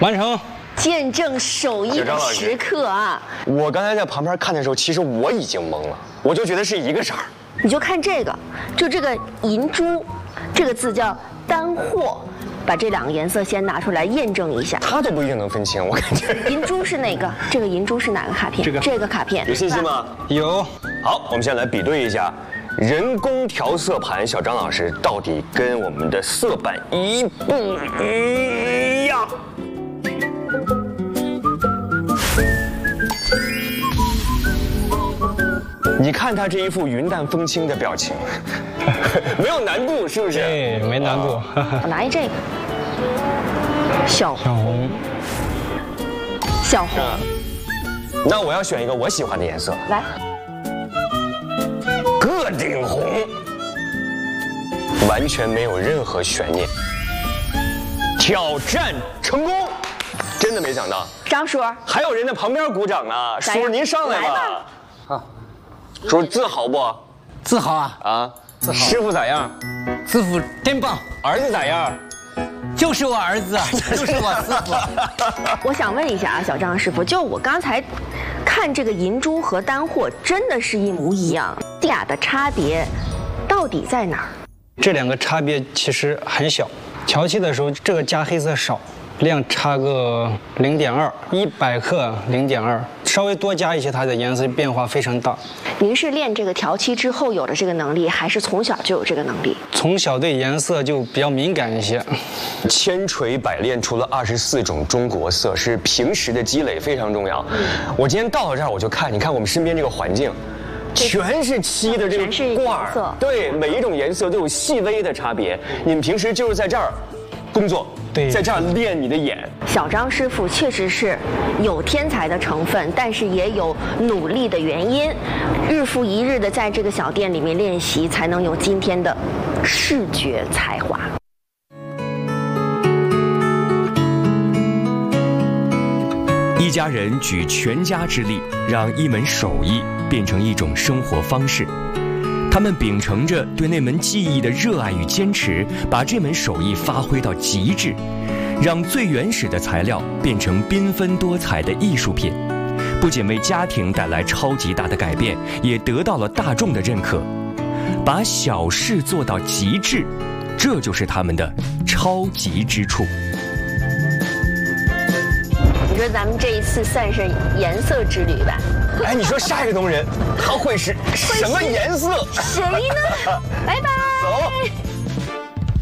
完成。 见证手艺的时刻啊！ 我刚才在旁边看的时候，其实我已经懵了，我就觉得是一个色儿。 你就看这个，就这个银珠，这个字叫丹货。把这2个颜色先拿出来验证一下， 他都不一定能分清，我感觉。 银珠是哪个？这个银珠是哪个卡片？这个卡片有信心吗？ 有。 好，我们先来比对一下，人工调色盘小张老师到底跟我们的色板一不一样？你看他这一副云淡风轻的表情，没有难度是不是？ 对，没难度。 我拿一这个，小红。 那我要选一个我喜欢的颜色， 来， 个顶红，完全没有任何悬念，挑战成功，真的没想到。 张叔， 还有人在旁边鼓掌呢，叔您上来吧。 好。 叔自豪不？ 自豪啊！ 啊， 自豪。 师傅咋样？ 师傅真棒。 儿子咋样？ 就是我儿子，就是我师傅。 我想问一下啊，小张师傅，就我刚才看这个银珠和丹货，真的是一模一样，俩的差别到底在哪儿？ 这2个差别其实很小，调漆的时候这个加黑色少。量差个0.2，100克0.2，稍微多加一些，它的颜色变化非常大。 您是练这个调漆之后有了这个能力，还是从小就有这个能力？ 从小对颜色就比较敏感一些。 千锤百炼出了24种中国色，是平时的积累非常重要。我今天到了这儿，我就看，你看我们身边这个环境。全是漆的这个罐儿，对，每一种颜色都有细微的差别。你们平时就是在这儿工作， 对， 在这儿练你的眼。 小张师傅确实是有天才的成分，但是也有努力的原因，日复一日的在这个小店里面练习，才能有今天的视觉才华。 一家人举全家之力，让一门手艺变成一种生活方式。他们秉承着对那门技艺的热爱与坚持，把这门手艺发挥到极致，让最原始的材料变成缤纷多彩的艺术品。不仅为家庭带来超级大的改变，也得到了大众的认可。把小事做到极致，这就是他们的超级之处。 你说咱们这一次算是颜色之旅吧？ 哎，你说下一个农人他会是什么颜色？ 谁呢？拜拜。